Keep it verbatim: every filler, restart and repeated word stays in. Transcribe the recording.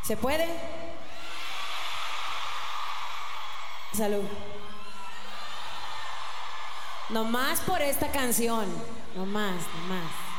¿Se puede? Salud. No más por esta canción. No más, no más.